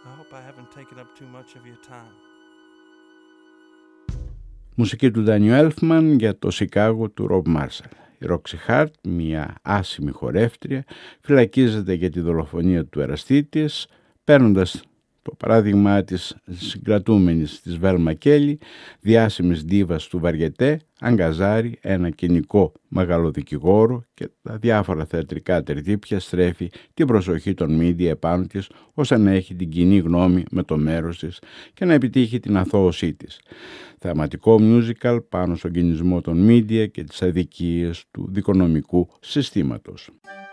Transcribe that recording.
Μουσική του Ντάνιο Έλφμαν για το Σικάγο του Ρομπ Μάρσαλ. Η Ρόξι Χάρτ, μια άσημη χορεύτρια, φυλακίζεται για τη δολοφονία του εραστή της, παίρνοντας το παράδειγμα της συγκρατούμενης της Βέλμα Κέλλη, διάσημης ντίβας του βαριετέ, αγκαζάρει ένα κοινικό μεγαλοδικηγόρο και τα διάφορα θεατρικά τερτύπια στρέφει την προσοχή των μίντια επάνω της, ώστε να έχει την κοινή γνώμη με το μέρος της και να επιτύχει την αθώωσή της. Θεαματικό musical πάνω στον κινησμό των μίντια και τις αδικίες του δικονομικού συστήματος.